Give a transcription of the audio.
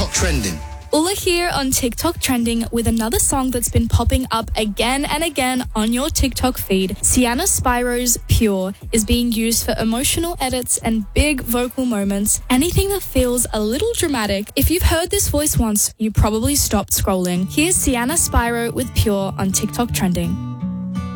TikTok Trending. Ula here on TikTok Trending with another song that's been popping up again and again on your TikTok feed. Sienna Spiro's Pure is being used for emotional edits and big vocal moments. Anything that feels a little dramatic. If you've heard this voice once, you probably stopped scrolling. Here's Sienna Spiro with Pure on TikTok Trending.